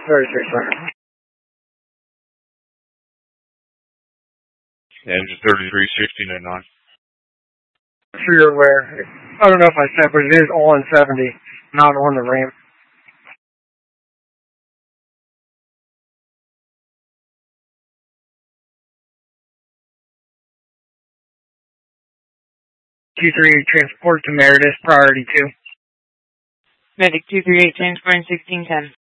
36, sir. Engine 3369. Sure you're aware. I don't know if I said, but it is on 70, not on the ramp. Q3 transport to Meredith, priority 2. Medic 238, transport 1610.